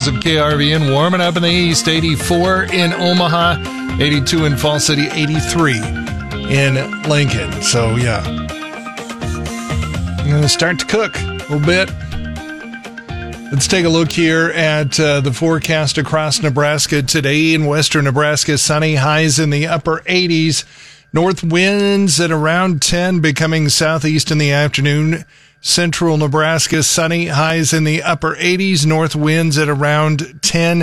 of KRVN. Warming up in the east, 84 in Omaha, 82 in Fall City, 83 in Lincoln. So, yeah. I'm going to start to cook a little bit. Let's take a look here at the forecast across Nebraska today. In western Nebraska, sunny, highs in the upper 80s. North winds at around 10, becoming southeast in the afternoon. Central Nebraska, sunny, highs in the upper 80s. North winds at around 10,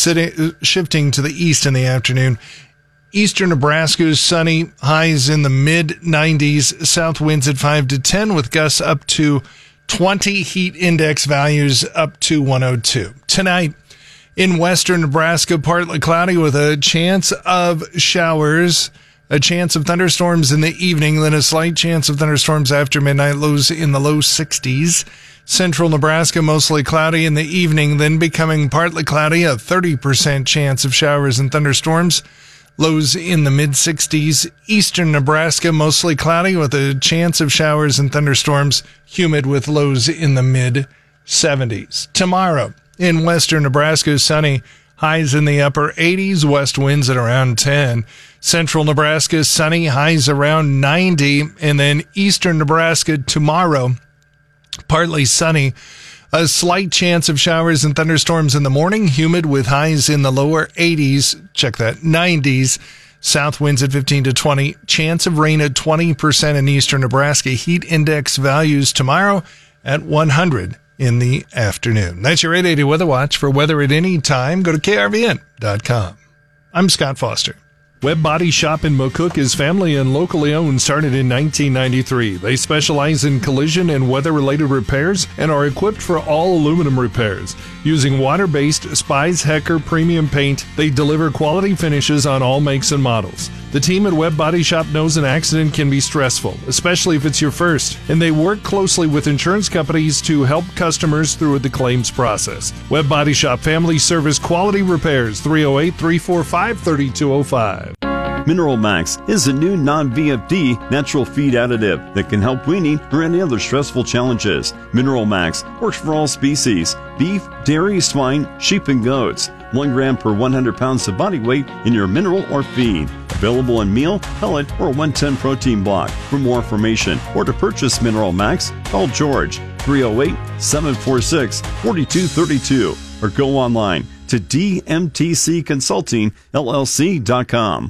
shifting to the east in the afternoon. Eastern Nebraska is sunny, highs in the mid-90s. South winds at 5 to 10 with gusts up to 20, heat index values up to 102. Tonight, in western Nebraska, partly cloudy with a chance of showers, a chance of thunderstorms in the evening, then a slight chance of thunderstorms after midnight, lows in the low 60s. Central Nebraska, mostly cloudy in the evening, then becoming partly cloudy, a 30% chance of showers and thunderstorms. Lows in the mid-60s. Eastern Nebraska, mostly cloudy with a chance of showers and thunderstorms. Humid with lows in the mid-70s. Tomorrow, in western Nebraska, sunny. Highs in the upper 80s. West winds at around 10. Central Nebraska, sunny. Highs around 90. And then eastern Nebraska tomorrow, partly sunny. A slight chance of showers and thunderstorms in the morning, humid with highs in the lower 80s. Check that, 90s. South winds at 15 to 20. Chance of rain at 20% in eastern Nebraska. Heat index values tomorrow at 100 in the afternoon. That's your 880 Weather Watch. For weather at any time, go to krvn.com. I'm Scott Foster. Webb Body Shop in McCook is family and locally owned, started in 1993. They specialize in collision and weather-related repairs and are equipped for all aluminum repairs. Using water-based Spies Hecker premium paint, they deliver quality finishes on all makes and models. The team at Webb Body Shop knows an accident can be stressful, especially if it's your first, and they work closely with insurance companies to help customers through the claims process. Webb Body Shop Family Service Quality Repairs, 308-345-3205. Mineral Max is a new non-VFD natural feed additive that can help weaning or any other stressful challenges. Mineral Max works for all species: beef, dairy, swine, sheep, and goats. 1 gram per 100 pounds of body weight in your mineral or feed. Available in meal, pellet, or 110 protein block. For more information or to purchase Mineral Max, call George 308-746-4232 or go online to dmtcconsultingllc.com.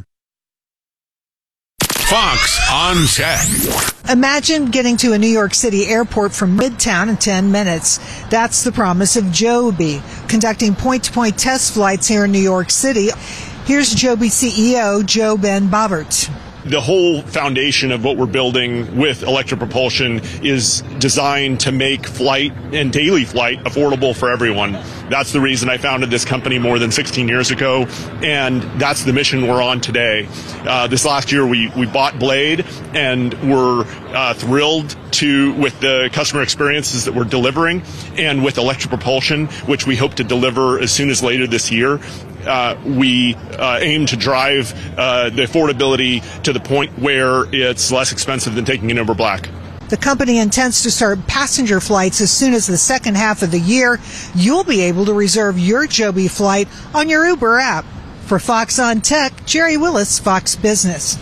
Fox on Tech. Imagine getting to a New York City airport from Midtown in 10 minutes. That's the promise of Joby, conducting point-to-point test flights here in New York City. Here's Joby CEO Joe Ben Bobbert. The whole foundation of what we're building with electric propulsion is designed to make flight and daily flight affordable for everyone. That's the reason I founded this company more than 16 years ago, and that's the mission we're on today. This last year we bought Blade, and we're thrilled with the customer experiences that we're delivering, and with electric propulsion, which we hope to deliver as soon as later this year. We aim to drive the affordability to the point where it's less expensive than taking an Uber Black. The company intends to start passenger flights as soon as the second half of the year. You'll be able to reserve your Joby flight on your Uber app. For Fox on Tech, Jerry Willis, Fox Business.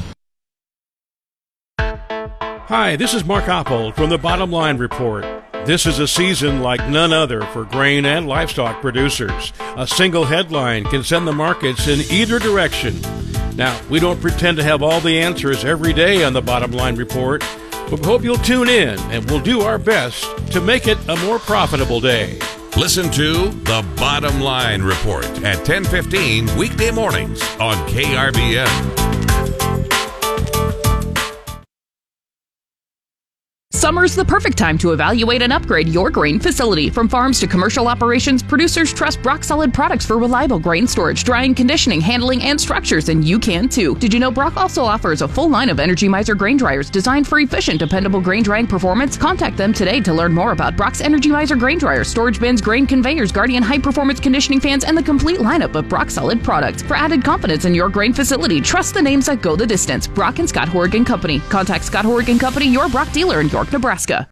Hi, this is Mark Oppold from the Bottom Line Report. This is a season like none other for grain and livestock producers. A single headline can send the markets in either direction. Now, we don't pretend to have all the answers every day on the Bottom Line Report, but we hope you'll tune in and we'll do our best to make it a more profitable day. Listen to The Bottom Line Report at 10:15 weekday mornings on KRVN. Summer's the perfect time to evaluate and upgrade your grain facility. From farms to commercial operations, producers trust Brock Solid products for reliable grain storage, drying, conditioning, handling, and structures, and you can too. Did you know Brock also offers a full line of Energy Miser grain dryers designed for efficient, dependable grain drying performance? Contact them today to learn more about Brock's Energy Miser grain dryers, storage bins, grain conveyors, Guardian high-performance conditioning fans, and the complete lineup of Brock Solid products. For added confidence in your grain facility, trust the names that go the distance. Brock and Scott Horrigan Company. Contact Scott Horrigan Company, your Brock dealer in York, Nebraska.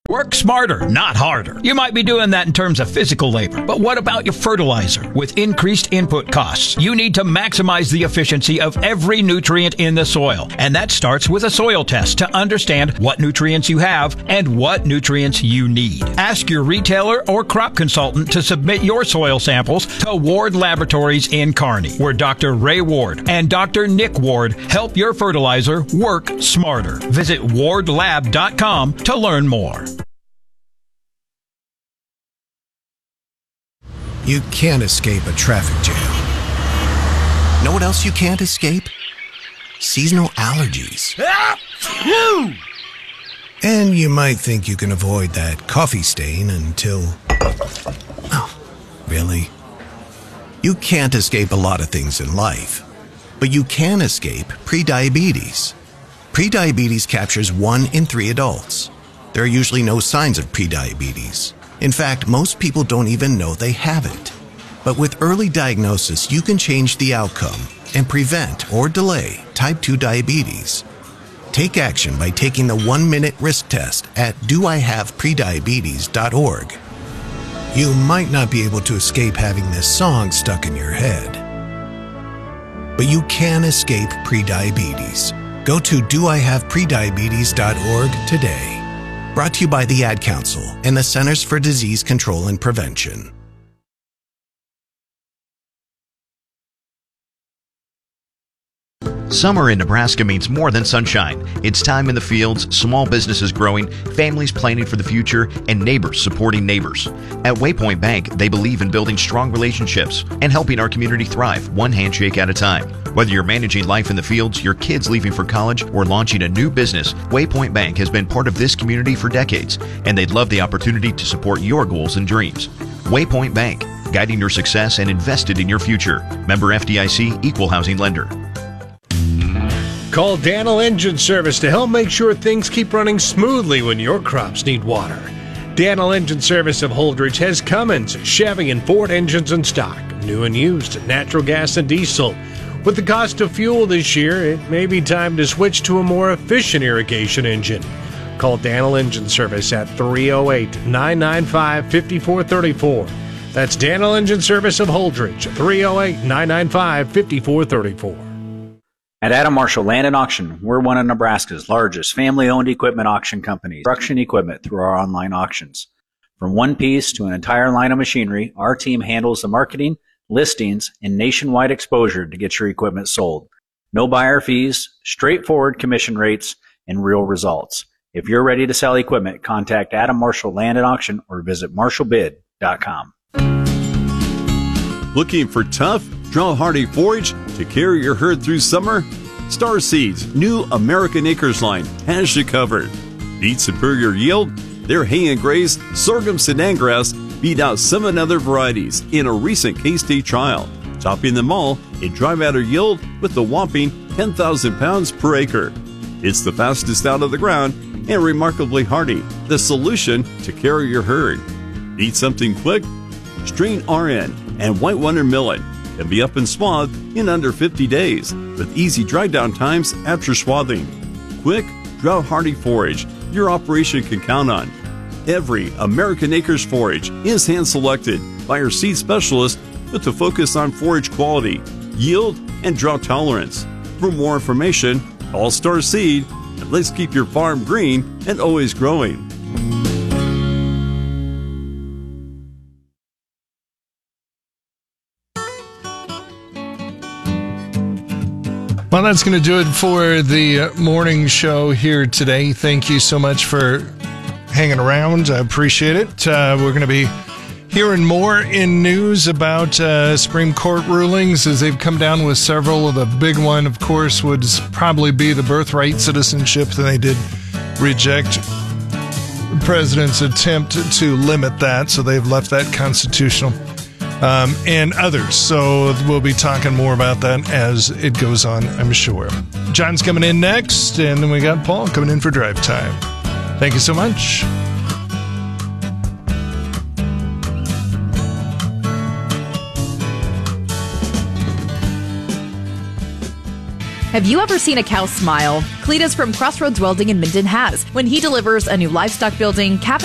Work smarter, not harder. You might be doing that in terms of physical labor, but what about your fertilizer? With increased input costs, you need to maximize the efficiency of every nutrient in the soil. And that starts with a soil test to understand what nutrients you have and what nutrients you need. Ask your retailer or crop consultant to submit your soil samples to Ward Laboratories in Kearney, where Dr. Ray Ward and Dr. Nick Ward help your fertilizer work smarter. Visit wardlab.com to learn more. You can't escape a traffic jam. Know what else you can't escape? Seasonal allergies. And you might think you can avoid that coffee stain until... Oh, really? You can't escape a lot of things in life, but you can escape prediabetes. Prediabetes captures 1 in 3 adults. There are usually no signs of prediabetes. In fact, most people don't even know they have it. But with early diagnosis, you can change the outcome and prevent or delay type 2 diabetes. Take action by taking the 1-minute risk test at doihaveprediabetes.org. You might not be able to escape having this song stuck in your head, but you can escape prediabetes. Go to doihaveprediabetes.org today. Brought to you by the Ad Council and the Centers for Disease Control and Prevention. Summer in Nebraska means more than sunshine. It's time in the fields, small businesses growing, families planning for the future, and neighbors supporting neighbors. At Waypoint Bank, they believe in building strong relationships and helping our community thrive one handshake at a time. Whether you're managing life in the fields, your kids leaving for college, or launching a new business, Waypoint Bank has been part of this community for decades, and they'd love the opportunity to support your goals and dreams. Waypoint Bank, guiding your success and invested in your future. Member FDIC, Equal Housing Lender. Call Daniel Engine Service to help make sure things keep running smoothly when your crops need water. Daniel Engine Service of Holdrege has Cummins, Chevy, and Ford engines in stock, new and used, natural gas and diesel. With the cost of fuel this year, it may be time to switch to a more efficient irrigation engine. Call Daniel Engine Service at 308-995-5434. That's Daniel Engine Service of Holdrege, 308-995-5434. At Adam Marshall Land and Auction, we're one of Nebraska's largest family-owned equipment auction companies, construction equipment through our online auctions. From one piece to an entire line of machinery, our team handles the marketing, listings, and nationwide exposure to get your equipment sold. No buyer fees, straightforward commission rates, and real results. If you're ready to sell equipment, contact Adam Marshall Land and Auction or visit marshallbid.com. Looking for tough, drought-hardy forage to carry your herd through summer? Star Seeds' new American Acres line has you covered. Need superior yield? Their hay and graze sorghum Sudan grass beat out 7 other varieties in a recent K-State trial, topping them all in dry matter yield with a whopping 10,000 pounds per acre. It's the fastest out of the ground and remarkably hardy, the solution to carry your herd. Need something quick? Strain RN and White Wonder Millet can be up and swathed in under 50 days with easy dry down times after swathing. Quick, drought-hardy forage your operation can count on. Every American Acres forage is hand-selected by our seed specialist with a focus on forage quality, yield, and drought tolerance. For more information, call Star Seed, and let's keep your farm green and always growing. Well, that's going to do it for the morning show here today. Thank you so much for hanging around. I appreciate it. We're going to be hearing more in news about Supreme Court rulings as they've come down with several. The big one, of course, would probably be the birthright citizenship. They did reject the president's attempt to limit that, so they've left that constitutional. And others. So we'll be talking more about that as it goes on, I'm sure. John's coming in next, and then we got Paul coming in for drive time. Thank you so much. Have you ever seen a cow smile? Cletus from Crossroads Welding in Minden has. When he delivers a new livestock building, cabin